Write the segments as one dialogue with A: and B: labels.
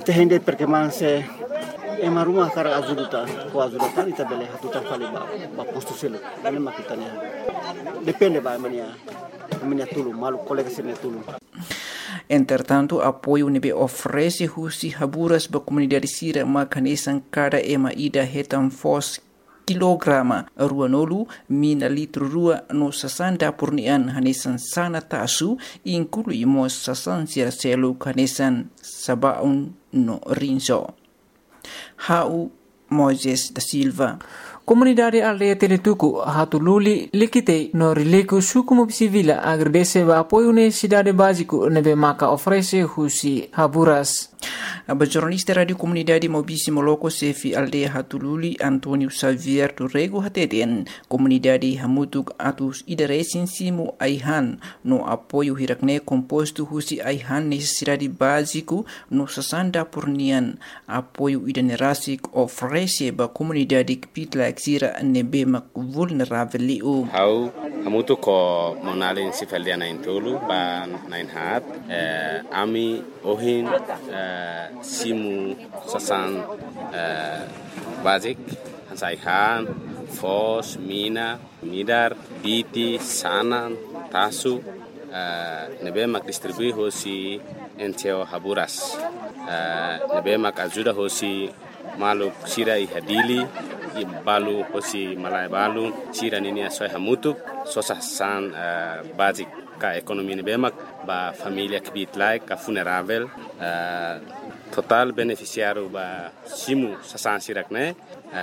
A: Tehende perché manse e maruma cara ajuda ita bele hatutan fali ba posto selo ane makitania depende ba mania tulu malu colega sene tulu.
B: Entretanto, apoio nebe oferece husi haburas ba comunidade sira makanesan cada ema ida hetan fos kilograma ruanolu mina litro rua no sasanda purnian hanesan sana tasu inclui mo sasan sira selo kanesan sabaun no rinso. Hau Moises da Silva.
C: Comunidade aldeia Teletuku, Hatululi, Likitei, no Rileku, Sukumu Civila, agradece o apoio na cidade básico, nebe maka oferece husi haburas.
B: A jornalista Radio Comunidade Mobíssimo Loco Sefi Aldeia Hatululi, Antônio Xavier do Rego Hateten, Comunidade Hamutuk Atus Idaresin Simo Aihan, no apoio hirakne composto husi Aihan necessidade básico, no sasanda purnian, apoio idanerasik oferece ba comunidade Kpitla Xira nebe mak vulnerável liu.
D: Hau hamutuk ko monalin sifaldia na intulu ba nain hat ami ohin simu sasan basic hansaihan fos mina midar biti sanan tasu nebe mak distribui hosi enteo haburas nebe mak ajuda hosi maluk sira ihadili balu hosi malai balu sira nini asoi hamutuk sosasan basic ka ekonomi nebe mak ba família Kpitla ka funerável total beneficiário ba simu sasan sirakne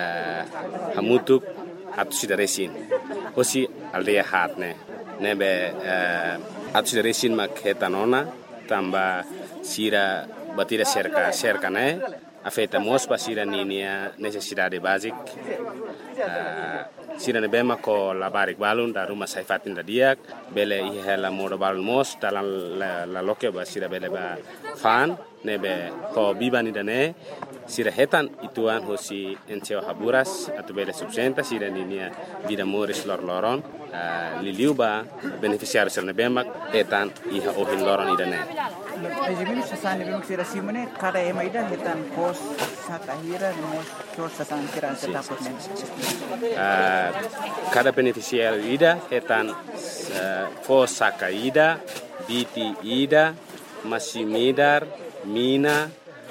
D: hamutuk atu sidaresin hosi aldeia hatne nebe atu sidaresin mak hetanona tamba sira batira cerca ne afeta mos pa sira ninia necessidade basic sira nebe mak ko labarik balun da rumah saifatin da diak bele ihela modo balun mos dalam la loke ba sira bele ba fan nebe ko bibani dane sira hetan ituan hosi enteo haburas atu bele subsenta sira ninia vida moris loron liliu ba beneficiário sira nebe mak etan iha ohin loron idane.
A: Ejimini sasan nebe mak sira simone kada ema ida hetan pos sakahira mos so sasan sira setapot ne.
D: Cada beneficiário ida etan fosaka ida, biti ida, masimidar, mina,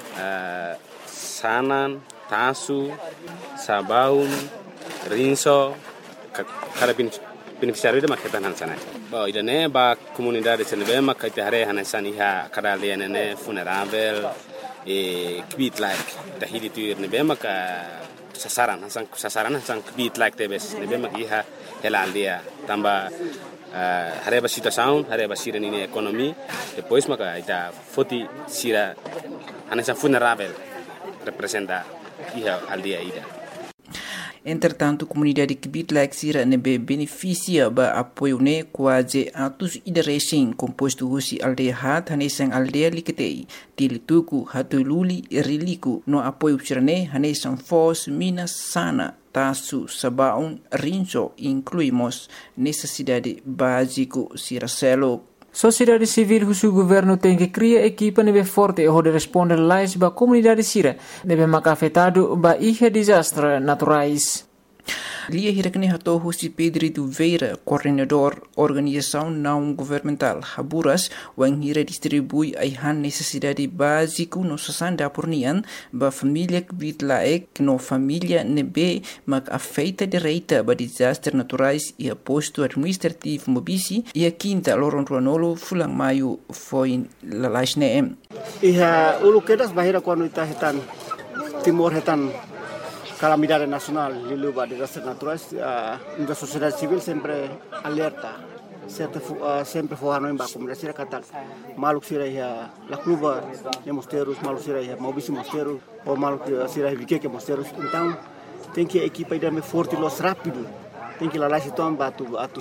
D: sanan, tasu, sabaun, rinso, cada beneficiário ida maketan hansana. Ba ida ne ba comunidade senebe makaite hare hansan iha kada liane ne funerável Kpitla tahili tuir nebe maka sasaran hasan Kpitla tebes nebe mak iha hela aldeia tamba hareba situação hareba sira nini ekonomi depois maka ita foti sira hansan funerável representa iha aldeia ida.
B: Entretanto, a comunidade Kpitla Xira nebe beneficia ba apoio ne quase atus idaresin composto husi aldeia hat hanesan aldeia liketei Tilituku Hatululi Riliku no apoio sirane hanesan fos mina sana tasu sabaun rinso incluímos necessidade básico siracelo.
C: Sociedade civil husu governo tem que criar equipa nebe forte e hode responder lais ba comunidade sira nebe mak afetado ba ihe desastre naturais.
B: Lia hirakne hato husi Pedro Duveira, coordenador organização não governamental Haburas, wang hira distribui aihan necessidade básico no sasanda purnian ba família Kpitla no família nebe mak afeita direita ba desastre naturais e a posto administrativo mobisi e a quinta loron ruanolo fulang maio foi lalasne.
A: Iha ulu kedas bahira quando ita hetan timor hetan calamidade nacional, lilu ba desastres naturais, a sociedade civil sempre alerta, sempre forrando em baixo, mas sira kata maluk sira ia la cluba de mosteiros, maluk sira ia mobisi mosteiros, ou maluk sira ia vique mosteiros, então tem que a equipa ir forte los rápido, tem que lá lá se toma atu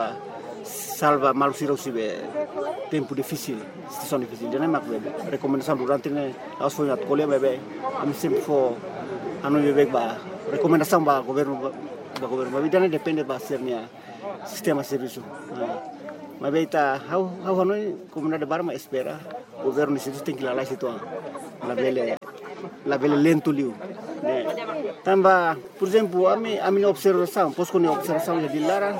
A: salva maluk sira usibe tempo difícil, situação difícil, já nem mais recomendação durante né, aos foi at colher bebê, a mim sempre for anu bebek ba recomendação ba governo ba vidane depende ba sernia sistema serviço mas beita how comunidade barma espera governo se tem que lá lá situ la bele lento liu. Tambah, por exemplo, a minha observação, posso com a observação de Lara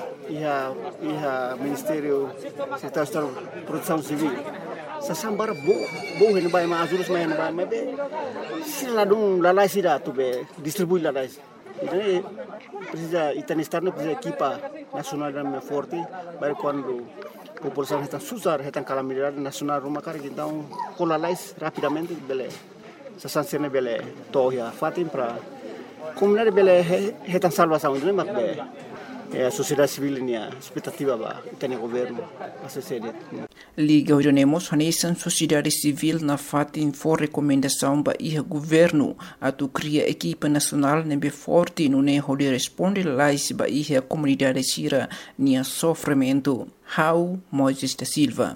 A: e a Ministério Secretário de Produção Civil. Sa sambar bo hen bai ma azurus main bai ma be sila dong lalai sida tu be distribui lalai. Então precisa itani externo precisa equipa nacional da forte para quando a população está susar está calamidade nacional rumah kar então com lalai rapidamente bele sa sancione bele toya fatim para comunidade bele está salvação não mak be a sociedade civil nia expectativa ba itani governo assessede.
B: Liga Orionemos Hanesan sociedade civil na fatin for recomendação ba iha governo atu cria equipa nacional nebe forte no ne holi responde lais ba iha comunidade sira nia sofrimento. How Moises da Silva.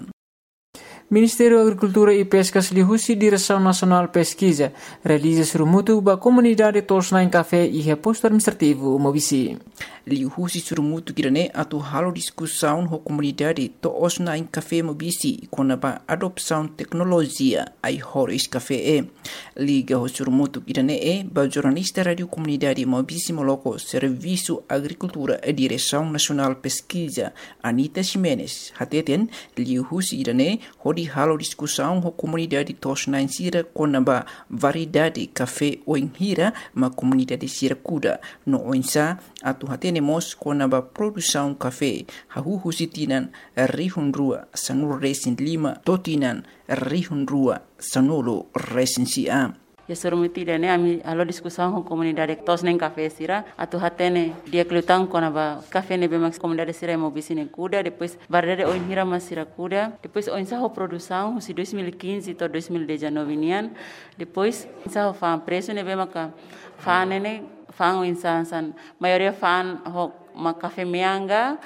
C: Ministério da Agricultura e Pescas lihusi Direção Nacional Pesquisa realiza surumutu ba comunidade Tosnain Café e reposto administrativo Mobisi.
B: Lihusi surumutu kirane atu halo discussão ho comunidade Tosnain Café Mobisi com a adopção tecnologia ai horis café liga ho surumutu kirane ba jornalista radio comunidade Mobisi Moloco Serviço Agricultura e Direção Nacional Pesquisa Anita Ximenes hateten lihusi kirane hodi halo discussão ho comunidade Tosnain sira com a variedade café oinhira ma comunidade sira kuda no oinsa atu hatenemos com a produção café hahu sitinan rihun rua sanur resin lima totinan rihun rua sanolo resin sia.
E: Ya surumuti dane ami alo discussão com comunidade Tosnain Café sira atu hatene dia kelutang com a café ne bemax comunidade sira Mobisi ne kuda depois variedade oinhira mas sira kuda depois oinsa ho produção si 2015 to 2019 nian depois insa ho fa preço ne bemaka fa ne fang insan maioria fan ho mak café mianga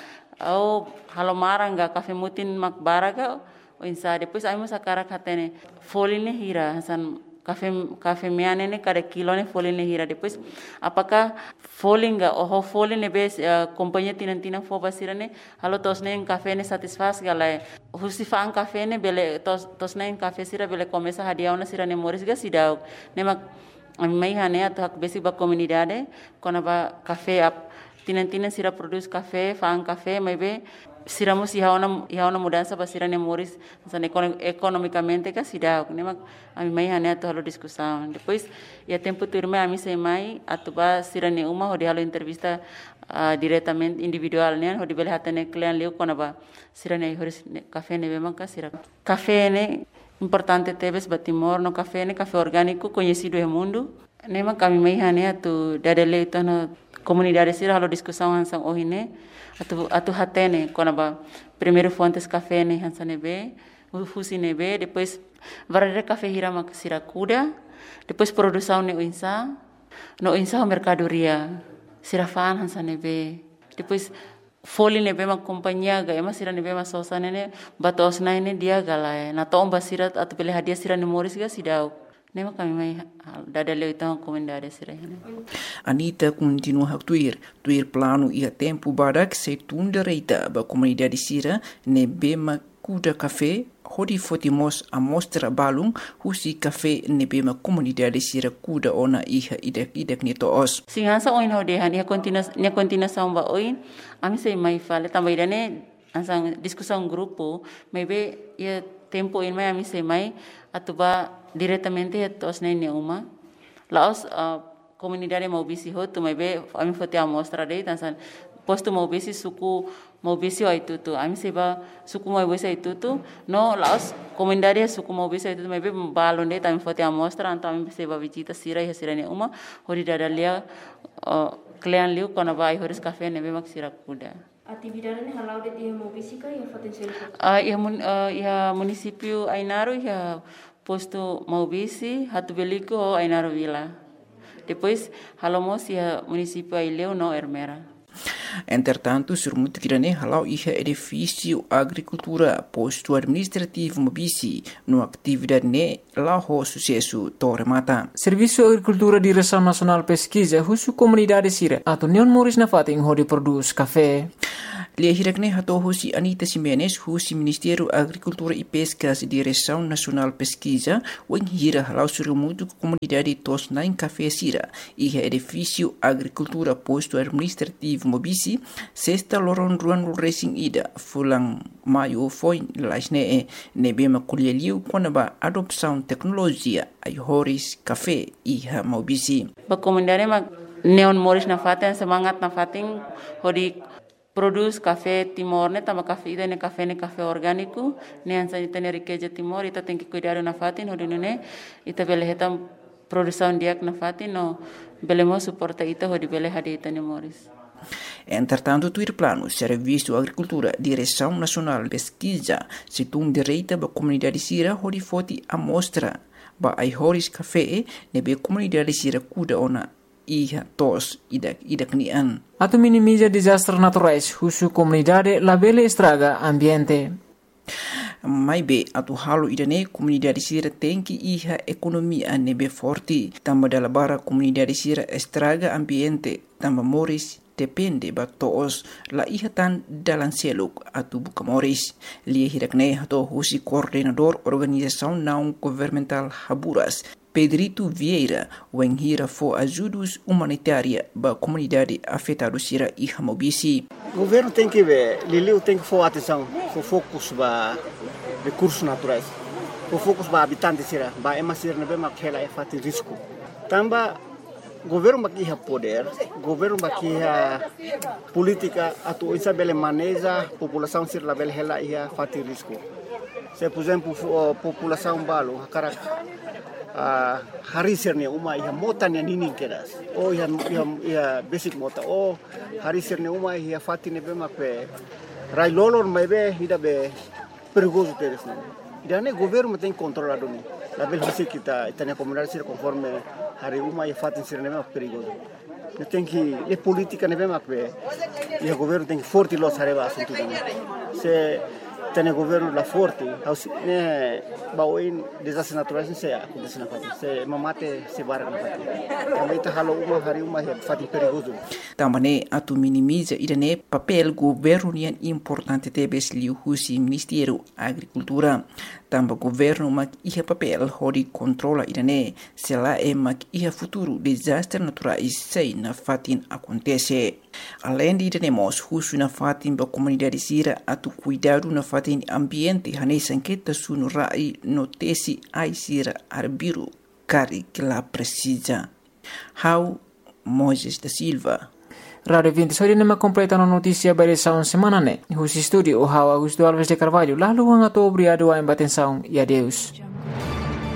E: ou halomaranga café mutin mak baraga insa depois ai mas akara katene foline hira san café miane ne cada kilo ne foline hira depois apakah folinga ou foline bes companhia tinantina fo basirane halo Tosnain café ne satisfaz galai husifang café ne bele Tosnain café sira bele começa hadiauna sira ne moris ga sidau ne mak mai hane atu hak besi ba comunidade kona ba café tinantina sira produz café fang café mai be siramos ihaona mudança ba sira ne moris san economicamente ka sidau ne mak ami mai hane atu halo discussão depois ia tempo turma ami sei mai atu ba sira ne uma hodi halo entrevista diretamente individual ne hodi bele hatane client leu kona ba sira ne horis café ne be manka sira café ne importante tebes batimor no café ne café orgânico conhecido no mundo nema kami mai hane atu dadele itu no comunidade sira halo discussão hansang ohine atu hatene kona ba primeiro fontes café ne hansane be fusine be depois variedade café hira mak sira kuda depois produção ne no insa mercadoria sira fan hansane be depois foli ne bema companhia ga ema sira ne bema sosa ne batos na ne dia galai na tomba sira atu pele hadia sira ne moris ga sidau nema kami mai dadale itang comunidade sira ne.
B: Anita continua a tuir plano e a tempo barak se tunda reita ba comunidade sira ne bema kuda café hodi fotimos a mostra balung husi café ne bema comunidade sira kuda ona iha idek ni toos
E: singansa oin hode han ia continuação ba oin ami sei mai fale também dane ansang discussão grupo maybe ia tempo in mai ami sei mai atuba diretamente a Tosnain ne uma laos comunidade Mobisi ho tu maybe ami fote a mostra dei tansan posto Mobisi suku Mobisi ai tutu ami seba suku Mobisi ai tutu no laos comunidade suku Mobisi ai tutu maybe balon dei tami fote a mostra anta ami seba visita sira ne uma hori dadalia client liu kona vai horis café ne be mak sira kuda.
F: Atividade ne halau de dia Mobisi ka ia potensial
E: ia município Ainaro ia posto Mobisi hatu beliko Ainaro Vila depois halomos ia município Aileu no Ermera.
B: Entretanto, surmutu kirane halau iha edifício agricultura posto administrativo Mobisi no atividade ne lao sucesso toremata.
C: Serviço Agricultura Direção Nacional Pesquisa husu comunidade sira atu neon moris na fating hodi produz café.
B: Lia hirakne hato husi Anita Ximenes husi Ministério Agricultura e Pescas Direção Nacional Pesquisa wen hira halau surumutu comunidade tos na Café Sira e edifício Agricultura Posto Administrativo Mobisi sexta loron ruan racing ida fulang maio foi lasne nebema kulheliu quando adopção tecnologia ai horis café e Mobisi.
E: Ba comunidade ma neon moris na faten semangat na fatin hodi produz café Timor ne tama café ida ne café orgânico ne ansa itane riqueza Timor ita tem que cuidar na fatin hodi ne ita bele hetam produção diak na fatin no belemo suporta ita hodi bele hadi itane moris.
B: Entretanto, tuir plano, Serviço Agricultura, Direção Nacional Pesquisa, situng direita ba comunidade Sira hodi foti amostra ba ai horis café nebe comunidade Sira kuda ona iha tos idak nian.
C: Atu minimiza desastres naturais, husu comunidade labele estraga ambiente.
B: Mai be atu halo idane comunidade Sira tem que iha economia nebe forte, tamba dalabara comunidade Sira estraga ambiente, tamba moris depende ba toos la iha tan dalan seluk atu bukamoris. Lia hirakne hato husi coordenador organização não governamental Haburas, Pedrito Vieira, wen hira fo ajudos humanitária ba comunidade afetada Sira e Mobisi.
A: O governo tem que ver, Liliu tem que for atenção, for focus ba recursos naturais, for focus ba habitantes Sira, ba emasir nebe makela e fati risco. Tamba governo bakia poder, governo bakia política, atu isabele maneja população Sira label hela ia fati risco. Se por exemplo população balo, cara hari sirne uma ia mota ne ninin kedas o ia basic mota o hari sirne uma ia fati ne bema pe rai lolor mebe ida be perigoso teres ne ida ne governo tem controlado ni la bel hisi kita itania comunidade Sira conforme hari uma ia fati sirne bema perigoso ne tem que le política ne bema pe ia governo tem forte los areba assunto se tem governo la forte ne baoin desastres naturais se acontece na fati se mamate se barra na fati também tá halo uma hari uma fati perigoso
B: também atu minimiza idane papel governo nian importante tebes liu husi Ministério Agricultura tamba governo mak iha papel hori controla idane se la mak iha futuro desastre naturais sei na fatin acontece. Além de idane husu na fatin ba comunidade Sira atu cuidado na fatin ambiente hane sanqueta sunu rai notesi ai Sira arbiru kari que la precisa. How Moises da Silva.
C: Radio 20 hoje não completa a notícia para essa semana né. O estúdio o Augusto Alves de Carvalho lá luang ato obrigado a atenção e adeus.